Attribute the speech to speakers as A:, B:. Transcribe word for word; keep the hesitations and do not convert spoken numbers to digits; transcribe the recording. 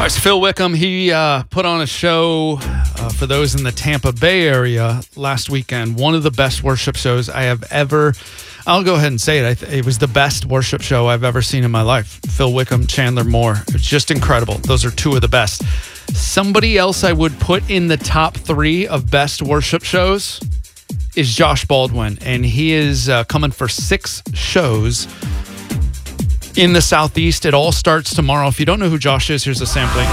A: boys, Phil Wickham, he uh, put on a show uh, for those in the Tampa Bay area last weekend. One of the best worship shows I have ever, I'll go ahead and say it, I th- it was the best worship show I've ever seen in my life. Phil Wickham, Chandler Moore. It's just incredible. Those are two of the best. Somebody else I would put in the top three of best worship shows is Josh Baldwin, and he is uh, coming for six shows in the Southeast. It all starts tomorrow. If you don't know who Josh is, here's a sampling.